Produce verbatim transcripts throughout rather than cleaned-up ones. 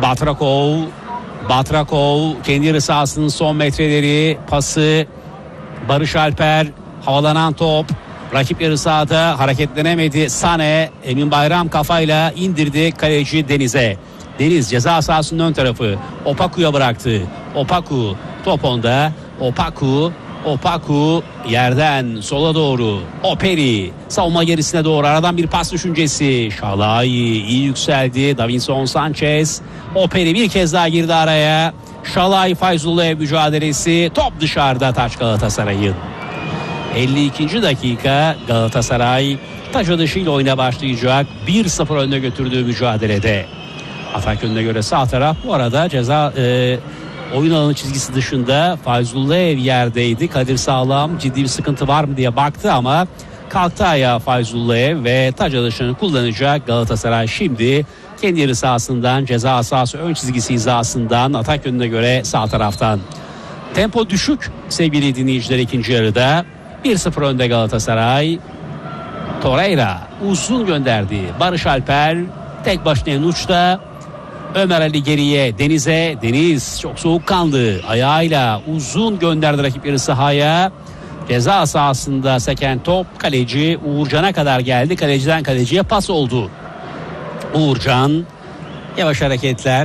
Batrakov. Batrakov kendi yarı sahasının son metreleri, pası Barış Alper, havalanan top rakip yarı sahada hareketlenemedi. Sane, Emin Bayram kafayla indirdi kaleci Deniz'e. Deniz ceza sahasının ön tarafı Opaku'ya bıraktı. Opaku top onda. Opaku Opaku yerden sola doğru Operi savunma gerisine doğru aradan bir pas düşüncesi. Şalay iyi yükseldi. Davinson Sanchez. Operi bir kez daha girdi araya. Şalay Fayzullah mücadelesi, top dışarıda, taç Galatasaray'ın. elli ikinci dakika, Galatasaray taç atışıyla oyuna başlayacak. bir sıfır önde götürdüğü mücadelede. Atak yönüne göre sağ taraf bu arada ceza e, oyun alanı çizgisi dışında Fayzullaev yerdeydi. Kadir Sağlam ciddi bir sıkıntı var mı diye baktı ama kalktı ayağa Fayzullaev ve taç atışını kullanacak Galatasaray. Şimdi kendi yarı sahasından, ceza sahası ön çizgisi hizasından, atak yönüne göre sağ taraftan. Tempo düşük sevgili dinleyiciler ikinci yarıda. bir sıfır önde Galatasaray. Torreira uzun gönderdi. Barış Alper tek başına en uçta. Ömer Ali geriye Deniz'e. Deniz çok soğukkanlı. Ayağıyla uzun gönderdi rakip yarı sahaya. Ceza sahasında seken top kaleci Uğurcan'a kadar geldi. Kaleciden kaleciye pas oldu. Uğurcan yavaş hareketler.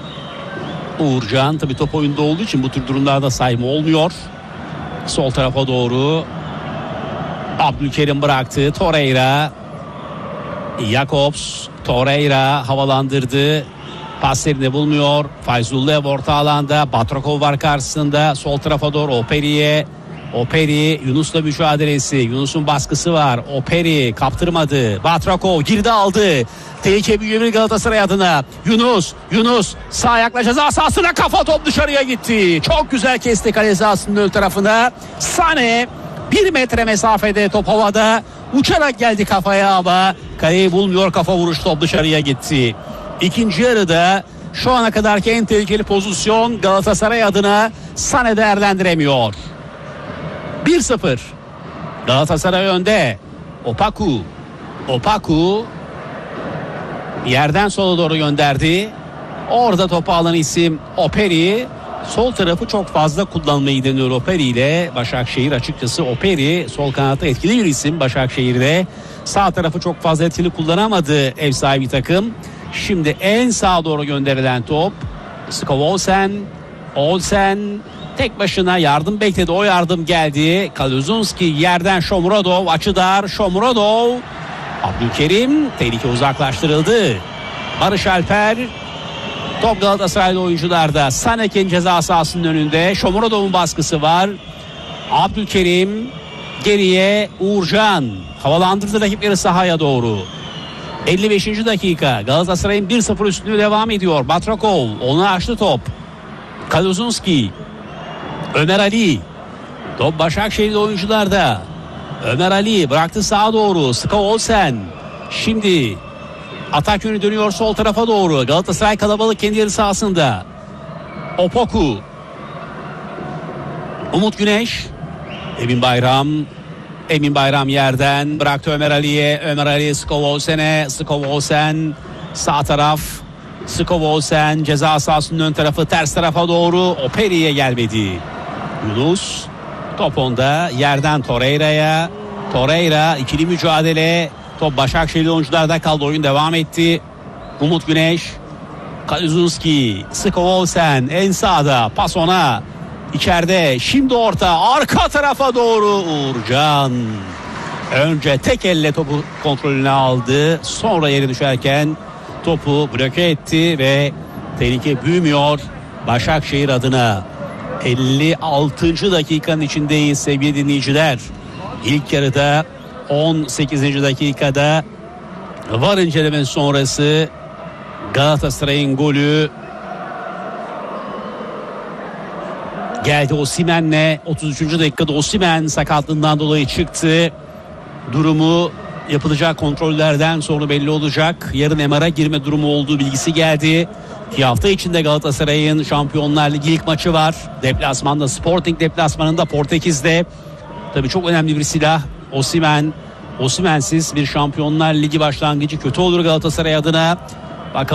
Uğurcan tabii top oyunda olduğu için bu tür durumlarda sayma olmuyor. Sol tarafa doğru Abdülkerim bıraktı. Torreira, Jakobs, Torreira havalandırdı. Pas yerini bulmuyor. Fayzullah orta alanda. Batrakov var karşısında. Sol tarafa doğru Operi'ye. Operi Yunus'la mücadelesi. Yunus'un baskısı var. Operi kaptırmadı. Batrakov girdi aldı. Tehlike büyüyor Galatasaray adına. Yunus, Yunus sağ ayakla ceza sahasına, kafa top dışarıya gitti. Çok güzel kesti kale sahasının ön tarafına. Sane bir metre mesafede, top havada. Uçarak geldi kafaya ama kaleyi bulmuyor. Kafa vuruş, top dışarıya gitti. İkinci yarıda şu ana kadarki en tehlikeli pozisyon Galatasaray adına Sane değerlendiremiyor. bir sıfır. Galatasaray önde. Opaku. Opaku yerden sola doğru gönderdi. Orada topu alan isim Operi. Sol tarafı çok fazla kullanmayı deniyor Operi ile Başakşehir. Açıkçası Operi sol kanatta etkili bir isim Başakşehir'de. Sağ tarafı çok fazla etkili kullanamadı ev sahibi takım. Şimdi en sağa doğru gönderilen top Skov Olsen. Olsen tek başına yardım bekledi. O yardım geldi. Kaluzunski yerden Shomurodov, açı dar. Shomurodov. Abdülkerim, tehlike uzaklaştırıldı. Barış Alper. Top Galatasaraylı oyuncularda. Sanek'in ceza sahasının önünde. Shomurodov'un baskısı var. Abdülkerim geriye Uğurcan. Havalandırdı rakipleri sahaya doğru. elli beşinci dakika. Galatasaray'ın bir sıfır üstünlüğü devam ediyor. Batrakov onu açtı top. Kaluzunski. Ömer Ali. Top Başakşehir'de oyuncularda. Ömer Ali bıraktı sağa doğru. Skov Olsen. Şimdi atak yönü dönüyor sol tarafa doğru. Galatasaray kalabalık kendi yarı sahasında. Opoku. Umut Güneş. Emin Bayram. Emin Bayram yerden bıraktı Ömer Ali'ye. Ömer Ali Skov Olsen'e. Skov Olsen sağ taraf. Skov Olsen ceza sahasının ön tarafı, ters tarafa doğru. Operi'ye gelmedi. Yunus top onda, yerden Torreira'ya. Torreira ikili mücadele. Top Başakşehir'li oyuncularda kaldı. Oyun devam etti. Umut Güneş. Kaluzunski. Skov Olsen en sağda. Pas ona. İçeride. Şimdi orta. Arka tarafa doğru Uğurcan. Önce tek elle topu kontrolüne aldı. Sonra yere düşerken topu bloke etti ve tehlike büyümüyor Başakşehir adına. elli altıncı dakikanın içindeyiz sevgili dinleyiciler. İlk yarıda on sekizinci dakikada VAR incelemesi sonrası Galatasaray'ın golü geldi Osimhen'le. otuz üçüncü dakikada Osimhen sakatlığından dolayı çıktı. Durumu yapılacak kontrollerden sonra belli olacak. Yarın M R'a girme durumu olduğu bilgisi geldi. İki hafta içinde Galatasaray'ın Şampiyonlar Ligi ilk maçı var. Deplasmanda, Sporting deplasmanında Portekiz'de. Tabii çok önemli bir silah Osimhen. Osimhen'siz bir Şampiyonlar Ligi başlangıcı kötü olur Galatasaray adına.